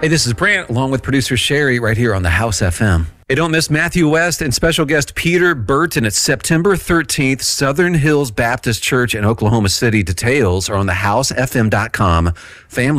Hey, this is Brant, along with producer Sherry, right here on the House FM. Hey, don't miss Matthew West and special guest Peter Burton. It's September 13th, Southern Hills Baptist Church in Oklahoma City. Details are on thehousefm.com. Family